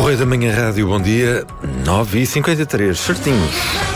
Correio da Manhã Rádio, bom dia, 9h53, certinhos.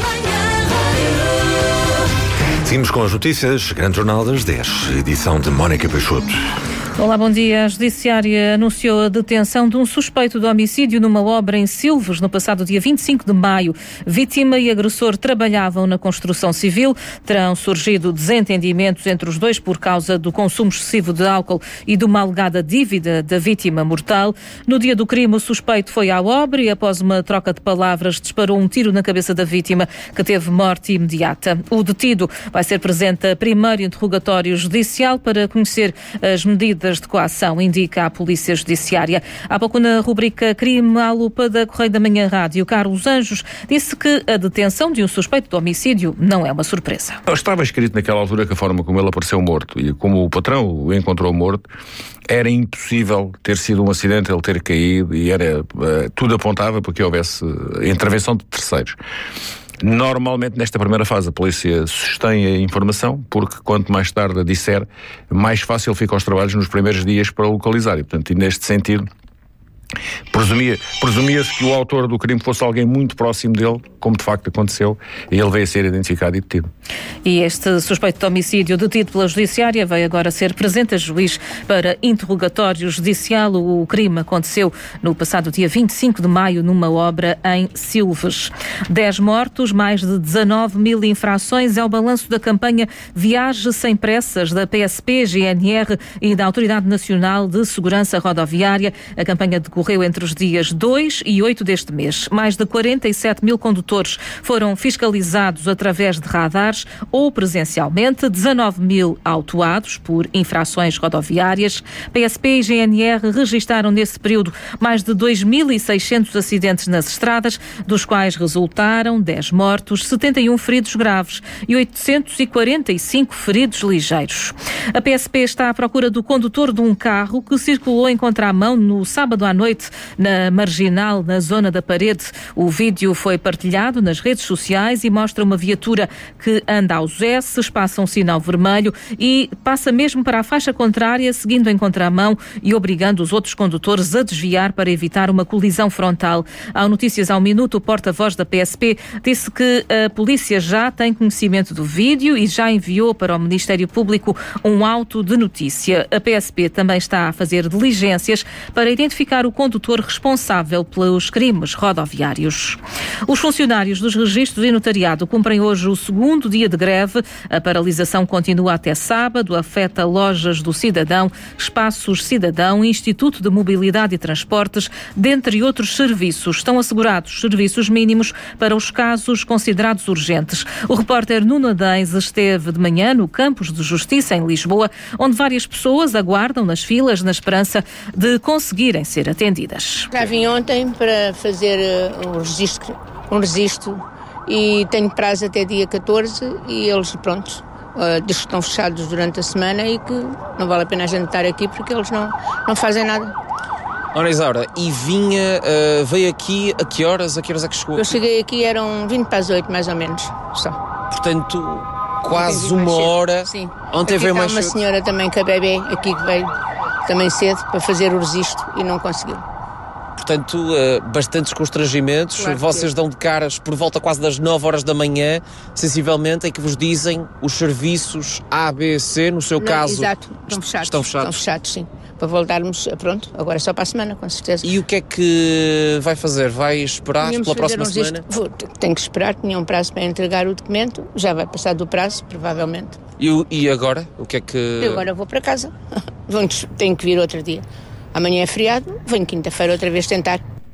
Seguimos com as notícias, Grande Jornal das 10, edição de Mónica Peixoto. Olá, bom dia. A Judiciária anunciou a detenção de um suspeito de homicídio numa obra em Silves no passado dia 25 de maio. Vítima e agressor trabalhavam na construção civil. Terão surgido desentendimentos entre os dois por causa do consumo excessivo de álcool e de uma alegada dívida da vítima mortal. No dia do crime, o suspeito foi à obra e, após uma troca de palavras, disparou um tiro na cabeça da vítima, que teve morte imediata. O detido vai ser presente a primeiro interrogatório judicial para conhecer as medidas de coação, indica a Polícia Judiciária. Há pouco, na rubrica Crime à Lupa da Correio da Manhã Rádio, Carlos Anjos disse que a detenção de um suspeito de homicídio não é uma surpresa. Estava escrito naquela altura que a forma como ele apareceu morto e como o patrão o encontrou morto, era impossível ter sido um acidente, ele ter caído, e era tudo apontava para que houvesse intervenção de terceiros. Normalmente, nesta primeira fase, a polícia sustém a informação, porque quanto mais tarde a disser, mais fácil ficam os trabalhos nos primeiros dias para localizar. E, portanto, neste sentido, presumia-se que o autor do crime fosse alguém muito próximo dele, como de facto aconteceu, e ele veio a ser identificado e detido. E este suspeito de homicídio, detido pela Judiciária, vai agora ser presente a juiz para interrogatório judicial. O crime aconteceu no passado dia 25 de maio numa obra em Silves. 10 mortos, mais de 19 mil infrações é o balanço da campanha Viaje Sem Pressas da PSP, GNR e da Autoridade Nacional de Segurança Rodoviária. A campanha decorreu entre os dias 2 e 8 deste mês. Mais de 47 mil condutores foram fiscalizados através de radares ou presencialmente, 19 mil autuados por infrações rodoviárias. PSP e GNR registaram nesse período mais de 2.600 acidentes nas estradas, dos quais resultaram 10 mortos, 71 feridos graves e 845 feridos ligeiros. A PSP está à procura do condutor de um carro que circulou em contramão no sábado à noite na Marginal, na zona da Parede. O vídeo foi partilhado nas redes sociais e mostra uma viatura que anda aos S, passa um sinal vermelho e passa mesmo para a faixa contrária, seguindo em contramão e obrigando os outros condutores a desviar para evitar uma colisão frontal. Ao Notícias ao Minuto, o porta-voz da PSP disse que a polícia já tem conhecimento do vídeo e já enviou para o Ministério Público um auto de notícia. A PSP também está a fazer diligências para identificar o condutor responsável pelos crimes rodoviários. Os funcionários dos registros e notariado cumprem hoje o segundo dia de greve. A paralisação continua até sábado, afeta lojas do Cidadão, Espaços Cidadão, Instituto de Mobilidade e Transportes, dentre outros serviços. Estão assegurados serviços mínimos para os casos considerados urgentes. O repórter Nuno Adães esteve de manhã no Campos de Justiça, em Lisboa, onde várias pessoas aguardam nas filas na esperança de conseguirem ser atendidas. Já vim ontem para fazer um registro e tenho prazo até dia 14 e eles, pronto, diz que estão fechados durante a semana e que não vale a pena a gente estar aqui porque eles não fazem nada. Ora, Isaura, e veio aqui a que horas? A que horas é que chegou? Eu cheguei aqui, eram 20 para as 8 mais ou menos, só. Portanto, quase uma hora. Sim. Ontem aqui veio está mais uma cedo. senhora também com a bebê aqui que veio também cedo para fazer o registro e não conseguiu. Portanto, bastantes constrangimentos. Claro que Vocês dão de caras por volta quase das 9 horas da manhã, sensivelmente, em que vos dizem os serviços A, B, C, no seu caso. Exato, estão fechados. Estão fechados, sim. Para voltarmos, pronto, agora é só para a semana, com certeza. E o que é que vai fazer? Vai esperar Tínhamos pela próxima fazer semana? Tenho que esperar, tinha um prazo para entregar o documento, já vai passar do prazo, provavelmente. E agora? O que é que... E agora vou para casa. Tenho que vir outro dia. Amanhã é feriado, venho quinta-feira outra vez tentar.